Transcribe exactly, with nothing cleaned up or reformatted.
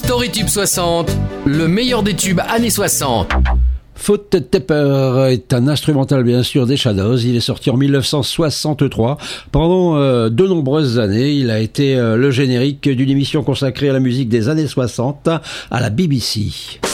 StoryTube soixante, le meilleur des tubes années soixante. Foot Tepper est un instrumental bien sûr des Shadows. Il est sorti en mille neuf cent soixante-trois. Pendant euh, de nombreuses années, il a été euh, le générique d'une émission consacrée à la musique des années soixante à la B B C.